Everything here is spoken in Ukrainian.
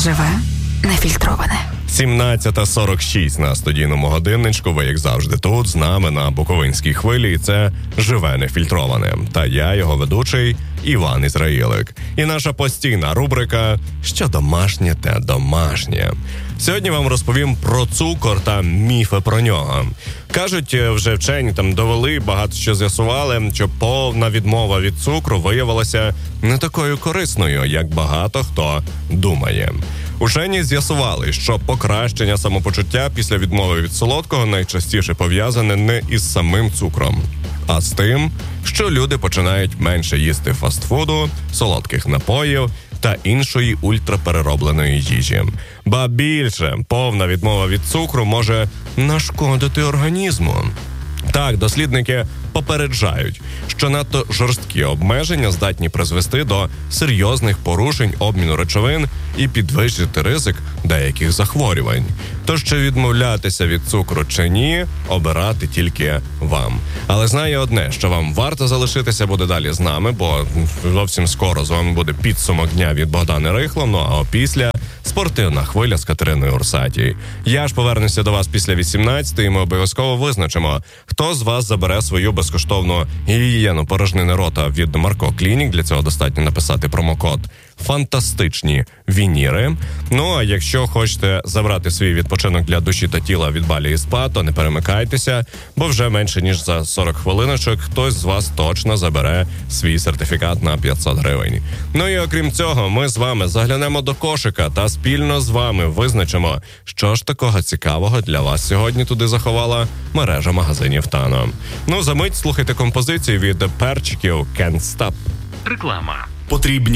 Живе нефільтроване. 17:46 на студійному годинничку. Ви, як завжди, тут з нами на Буковинській хвилі. І це «Живе нефільтроване». Та я, його ведучий, Іван Ізраїлик. І наша постійна рубрика «Що домашнє, те домашнє». Сьогодні вам розповім про цукор та міфи про нього. Кажуть, вже вчені довели, багато що з'ясували, що повна відмова від цукру виявилася не такою корисною, як багато хто думає. Учені з'ясували, що покращення самопочуття після відмови від солодкого найчастіше пов'язане не із самим цукром, а з тим, що люди починають менше їсти фастфуду, солодких напоїв та іншої ультрапереробленої їжі. Ба більше, повна відмова від цукру може нашкодити організму. Так, дослідники попереджають, що надто жорсткі обмеження здатні призвести до серйозних порушень обміну речовин і підвищити ризик деяких захворювань. Тож, чи відмовлятися від цукру чи ні, обирати тільки вам. Але знаю одне, що вам варто залишитися буде далі з нами, бо зовсім скоро з вами буде підсумок дня від Богдани Рихло, ну а опісля спортивна хвиля з Катериною Урсатій. Я ж повернуся до вас після 18-ї, і ми обов'язково визначимо, хто з вас забере свою безкоштовну гігієну порожнини рота від Марко Клінік. Для цього достатньо написати промокод «Фантастичні вініри». Ну, а якщо хочете забрати свій відпочинок для душі та тіла від Балі і СПА, то не перемикайтеся, бо вже менше ніж за 40 хвилиночок хтось з вас точно забере свій сертифікат на 500 гривень. Ну і окрім цього, ми з вами заглянемо до кошика та спільно з вами визначимо, що ж такого цікавого для вас сьогодні туди заховала мережа магазинів Тано. Ну, за мить слухайте композицію від перчиків «Can't Stop». Реклама. Потрібні